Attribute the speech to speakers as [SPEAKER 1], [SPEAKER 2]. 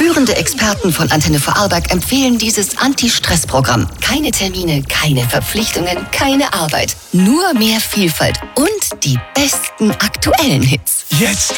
[SPEAKER 1] Führende Experten von Antenne Vorarlberg empfehlen dieses Anti-Stress-Programm. Keine Termine, keine Verpflichtungen, keine Arbeit. Nur mehr Vielfalt und die besten aktuellen Hits.
[SPEAKER 2] Jetzt